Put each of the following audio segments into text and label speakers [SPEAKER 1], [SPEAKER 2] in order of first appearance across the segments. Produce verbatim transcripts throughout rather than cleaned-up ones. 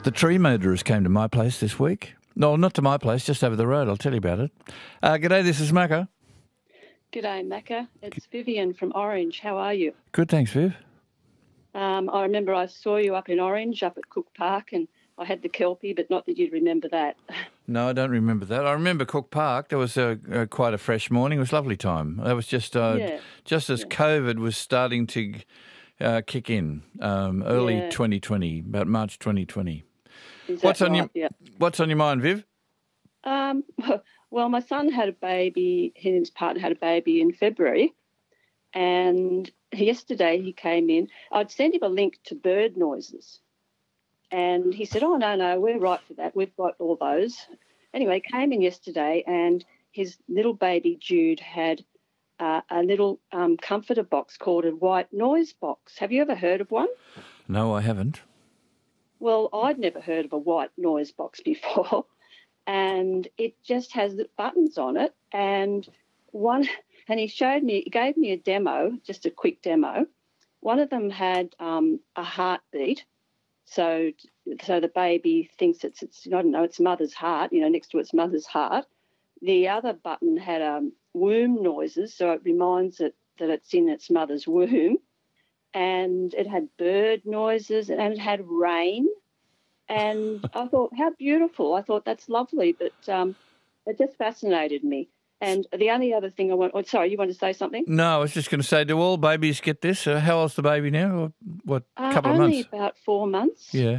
[SPEAKER 1] The tree murderers came to my place this week. No, not to my place, just over the road. I'll tell you about it. Uh, g'day, this is Macca.
[SPEAKER 2] G'day, Macca. It's Vivian from Orange. How are you?
[SPEAKER 1] Good, thanks, Viv.
[SPEAKER 2] Um, I remember I saw you up in Orange, up at Cook Park, and I had the Kelpie, but not that you'd remember that.
[SPEAKER 1] No, I don't remember that. I remember Cook Park. There was a, a quite a fresh morning. It was a lovely time. That was just uh,
[SPEAKER 2] Yeah.
[SPEAKER 1] just as
[SPEAKER 2] Yeah.
[SPEAKER 1] COVID was starting to uh, kick in, um, early
[SPEAKER 2] Yeah.
[SPEAKER 1] twenty twenty, about March twenty twenty.
[SPEAKER 2] Is that
[SPEAKER 1] What's on your
[SPEAKER 2] right? Yeah.
[SPEAKER 1] What's on your mind, Viv?
[SPEAKER 2] Um, well, my son had a baby, he and his partner had a baby in February, and yesterday he came in. I'd sent him a link to bird noises, and he said, oh, no, no, we're right for that. We've got all those. Anyway, he came in yesterday, and his little baby Jude had uh, a little um, comforter box called a white noise box. Have you ever heard of one?
[SPEAKER 1] No, I haven't.
[SPEAKER 2] Well, I'd never heard of a white noise box before, and it just has the buttons on it. And one, and he showed me, he gave me a demo, just a quick demo. One of them had um, a heartbeat, so so the baby thinks it's it's I don't know its mother's heart, you know, next to its mother's heart. The other button had um, womb noises, so it reminds it that it's in its mother's womb. And it had bird noises and it had rain. And I thought, how beautiful. I thought, that's lovely. But um, it just fascinated me. And the only other thing I want... Oh, sorry, you want to say something?
[SPEAKER 1] No, I was just going to say, do all babies get this? Uh, how old's the baby now? Or what, a
[SPEAKER 2] Uh,
[SPEAKER 1] couple of
[SPEAKER 2] only
[SPEAKER 1] months?
[SPEAKER 2] about four months.
[SPEAKER 1] Yeah.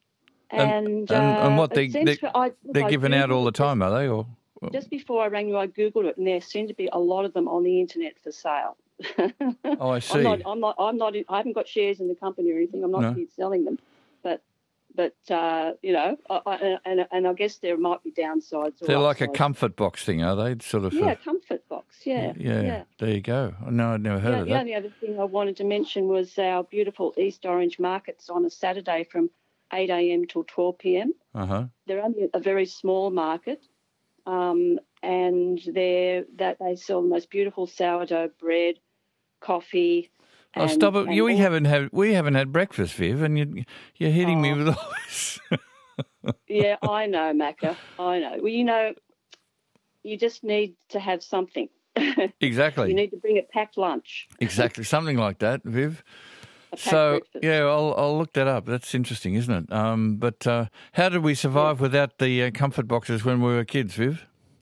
[SPEAKER 2] And,
[SPEAKER 1] and, and
[SPEAKER 2] uh,
[SPEAKER 1] what, they,
[SPEAKER 2] it seems
[SPEAKER 1] they,
[SPEAKER 2] to- I-
[SPEAKER 1] they're
[SPEAKER 2] I
[SPEAKER 1] given out
[SPEAKER 2] Googled
[SPEAKER 1] all the
[SPEAKER 2] it just-
[SPEAKER 1] time, are they? Or
[SPEAKER 2] Just before I rang you, I Googled it, and there seem to be a lot of them on the internet for sale.
[SPEAKER 1] Oh, I see.
[SPEAKER 2] I'm not. I'm not. I'm not. In, I haven't got shares in the company or anything. I'm not
[SPEAKER 1] No.
[SPEAKER 2] here selling them, but but uh, you know, I, I, and and I guess there might be downsides. Or
[SPEAKER 1] They're like a
[SPEAKER 2] upsides.
[SPEAKER 1] comfort box thing, are they? Sort of.
[SPEAKER 2] Yeah,
[SPEAKER 1] uh,
[SPEAKER 2] comfort box. Yeah.
[SPEAKER 1] yeah,
[SPEAKER 2] Yeah.
[SPEAKER 1] There you go. No, I'd never heard
[SPEAKER 2] Yeah,
[SPEAKER 1] of
[SPEAKER 2] the
[SPEAKER 1] that.
[SPEAKER 2] only other thing I wanted to mention was our beautiful East Orange markets on a Saturday from eight a.m. till twelve p.m.
[SPEAKER 1] Uh huh.
[SPEAKER 2] They're only a very small market, um, and they're that they sell the most beautiful sourdough bread, coffee.
[SPEAKER 1] Oh,
[SPEAKER 2] and-
[SPEAKER 1] stop it!
[SPEAKER 2] and
[SPEAKER 1] You, we
[SPEAKER 2] all-
[SPEAKER 1] haven't had we haven't had breakfast, Viv, and you, you're hitting me
[SPEAKER 2] Oh.
[SPEAKER 1] with all this.
[SPEAKER 2] Yeah, I know, Macca. I know. Well, you know, you just need to have something.
[SPEAKER 1] Exactly.
[SPEAKER 2] You need to bring a packed lunch.
[SPEAKER 1] Exactly, something like that, Viv.
[SPEAKER 2] A packed
[SPEAKER 1] So
[SPEAKER 2] breakfast.
[SPEAKER 1] yeah, I'll I'll look that up. That's interesting, isn't it? Um, but uh, how did we survive without the uh, comfort boxes when we were kids, Viv?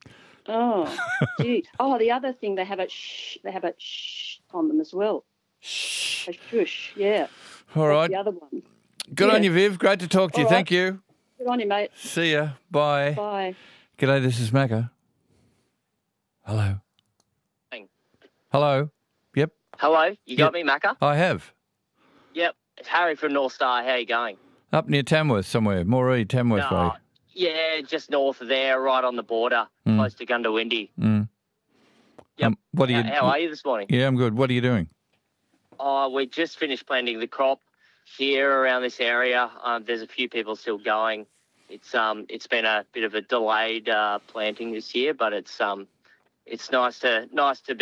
[SPEAKER 2] Oh, gee. Oh, the other thing, they have a shh. They have a shh on them as well.
[SPEAKER 1] Shh.
[SPEAKER 2] A shush. Yeah.
[SPEAKER 1] All
[SPEAKER 2] That's
[SPEAKER 1] right.
[SPEAKER 2] the other one.
[SPEAKER 1] Good
[SPEAKER 2] yeah.
[SPEAKER 1] on you, Viv. Great to talk to you.
[SPEAKER 2] All
[SPEAKER 1] Thank
[SPEAKER 2] right.
[SPEAKER 1] you.
[SPEAKER 2] Good on you, mate.
[SPEAKER 1] See ya. Bye.
[SPEAKER 2] Bye.
[SPEAKER 1] G'day, this is Macca. Hello.
[SPEAKER 3] Thanks.
[SPEAKER 1] Hello. Yep,
[SPEAKER 3] Hello, you got
[SPEAKER 1] Yeah.
[SPEAKER 3] me, Macca?
[SPEAKER 1] I have.
[SPEAKER 3] Yep, it's Harry from North Star. How you going?
[SPEAKER 1] Up near Tamworth somewhere. Moree, Tamworth
[SPEAKER 3] No,
[SPEAKER 1] Way.
[SPEAKER 3] yeah, just north of there, right on the border,
[SPEAKER 1] Mm.
[SPEAKER 3] close to Gundawindi.
[SPEAKER 1] Mm.
[SPEAKER 3] Yep.
[SPEAKER 1] Um, what are you?
[SPEAKER 3] How, how are you this morning?
[SPEAKER 1] Yeah, I'm good. What are you doing?
[SPEAKER 3] Oh, we just finished planting the crop here around this area. Um, there's a few people still going. It's um, it's been a bit of a delayed uh, planting this year, but it's um, it's nice to nice to be